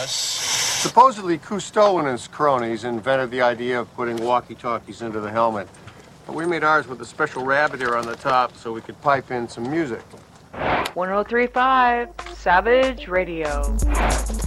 us. Supposedly, Cousteau and his cronies invented the idea of putting walkie-talkies into the helmet. But we made ours with a special rabbit ear on the top so we could pipe in some music. 1035 Savage Radio.